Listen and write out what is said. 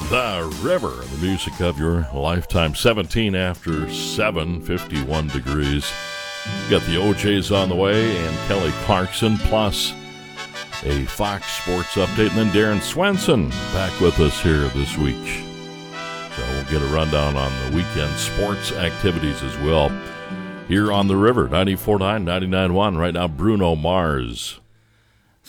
The River, the music of your lifetime. 17 after 7, 51 degrees. Got the OJs on the way and Kelly Clarkson, plus a Fox Sports update. And then Darren Swenson back with us here this week. So we'll get a rundown on the weekend sports activities as well. Here on the River, 94.9, 99.1. Right now, Bruno Mars.